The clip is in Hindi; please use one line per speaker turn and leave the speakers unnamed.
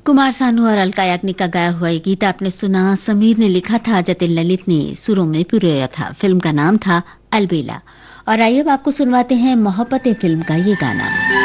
कुमार सानू और अलका याग्निक का गाया हुआ ये गीत आपने सुना। समीर ने लिखा था, जतिन ललित ने सुरों में पिरोया था। फिल्म का नाम था अलबेला। और आइए अब आपको सुनवाते हैं मोहब्बतें फिल्म का ये गाना।